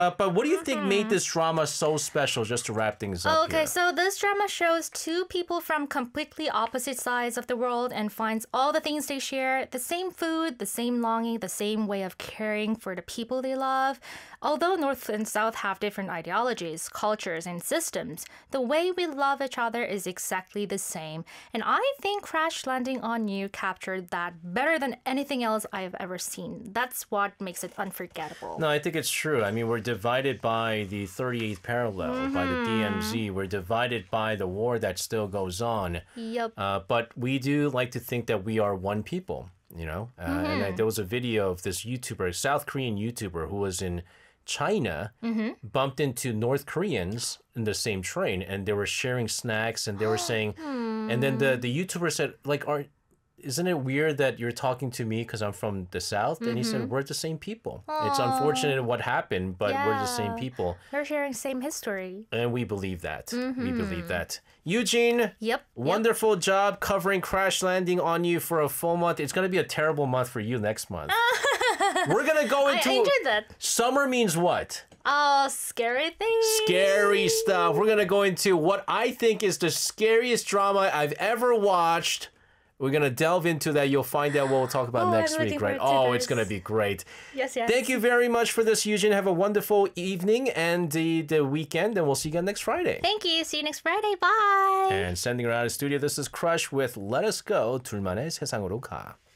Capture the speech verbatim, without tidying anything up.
Uh, but what do you think made this drama so special, just to wrap things up Okay, here? so this drama shows two people from completely opposite sides of the world and finds all the things they share, the same food, the same longing, the same way of caring for the people they love. Although North and South have different ideologies, cultures, and systems, the way we love each other is exactly the same. And I think Crash Landing on You captured that better than anything else I've ever seen. That's what makes it unforgettable. No, I think it's true. I mean, we're divided by the thirty-eighth parallel, mm-hmm. by the D M Z. We're divided by the war that still goes on. Yep. Uh, but we do like to think that we are one people, you know? Uh, mm-hmm. And I, there was a video of this YouTuber, a South Korean YouTuber who was in China, mm-hmm. bumped into North Koreans in the same train, and they were sharing snacks, and they were saying, and then the, the YouTuber said, like, aren't, isn't it weird that you're talking to me because I'm from the South? Mm-hmm. And he said, we're the same people. Aww. It's unfortunate what happened, but yeah. we're the same people. They're sharing same history. And we believe that. Mm-hmm. We believe that. Eugene, yep. wonderful yep. job covering Crash Landing on You for a full month. It's going to be a terrible month for you next month. We're going to go into... I enjoyed that. Summer means what? Oh, scary things. Scary stuff. We're going to go into what I think is the scariest drama I've ever watched. We're going to delve into that. You'll find out what we'll talk about oh, next week, right? Oh, it's going to be great. Yes, yes. Thank you very much for this, Eugene. Have a wonderful evening and the, the weekend, and we'll see you again next Friday. Thank you. See you next Friday. Bye. And sending her out of the studio, this is Crush with Let Us Go, 둘만의 세상으로 가.